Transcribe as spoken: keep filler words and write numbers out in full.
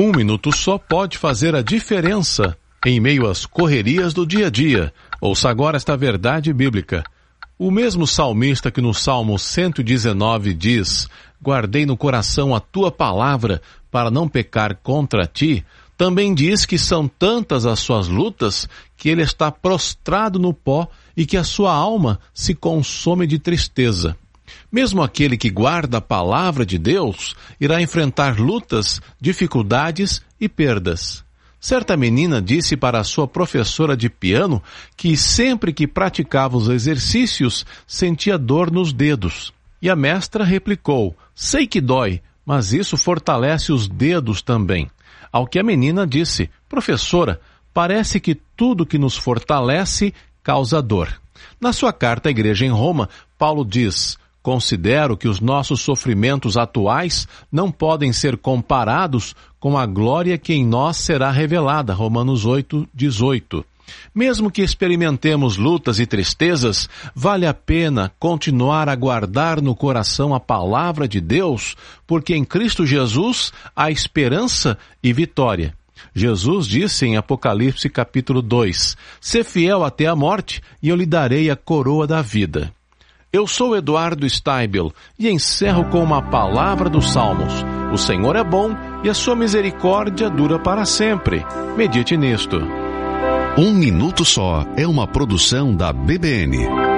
Um minuto só pode fazer a diferença em meio às correrias do dia a dia. Ouça agora esta verdade bíblica. O mesmo salmista que no Salmo cento e dezenove diz: guardei no coração a tua palavra para não pecar contra ti, também diz que são tantas as suas lutas que ele está prostrado no pó e que a sua alma se consome de tristeza. Mesmo aquele que guarda a palavra de Deus irá enfrentar lutas, dificuldades e perdas. Certa menina disse para a sua professora de piano que sempre que praticava os exercícios sentia dor nos dedos. E a mestra replicou: sei que dói, mas isso fortalece os dedos também. Ao que a menina disse: professora, parece que tudo que nos fortalece causa dor. Na sua carta à igreja em Roma, Paulo diz: considero que os nossos sofrimentos atuais não podem ser comparados com a glória que em nós será revelada. Romanos oito, dezoito. Mesmo que experimentemos lutas e tristezas, vale a pena continuar a guardar no coração a palavra de Deus, porque em Cristo Jesus há esperança e vitória. Jesus disse em Apocalipse capítulo dois: sê fiel até a morte e eu lhe darei a coroa da vida. Eu sou Eduardo Steibel e encerro com uma palavra dos Salmos. O Senhor é bom e a sua misericórdia dura para sempre. Medite nisto. Um Minuto Só é uma produção da B B N.